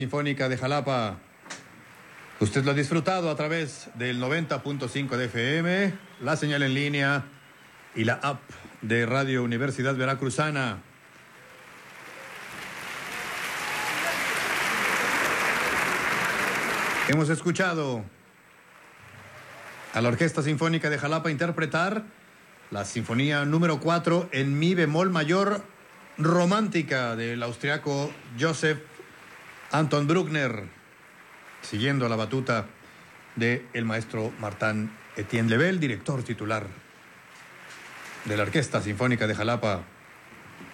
Sinfónica de Jalapa. Usted lo ha disfrutado a través del 90.5 de FM, la señal en línea y la app de Radio Universidad Veracruzana. Hemos escuchado a la Orquesta Sinfónica de Jalapa interpretar la Sinfonía número 4 en mi bemol mayor romántica del austriaco Joseph Anton Bruckner, siguiendo la batuta del maestro Martin Etienne Lebel, director titular de la Orquesta Sinfónica de Jalapa.